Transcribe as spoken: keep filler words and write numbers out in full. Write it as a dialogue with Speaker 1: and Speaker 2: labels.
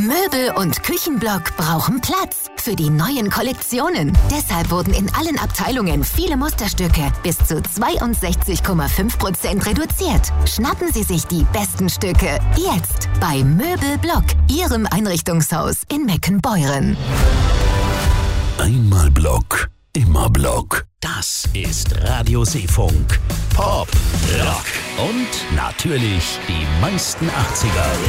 Speaker 1: Möbel- und Küchenblock brauchen Platz für die neuen Kollektionen. Deshalb wurden in allen Abteilungen viele Musterstücke bis zu zweiundsechzig Komma fünf Prozent reduziert. Schnappen Sie sich die besten Stücke jetzt bei Möbelblock, Ihrem Einrichtungshaus in Meckenbeuren.
Speaker 2: Einmal Block, immer Block. Das ist Radio Seefunk. Pop, Rock und natürlich die meisten achtziger.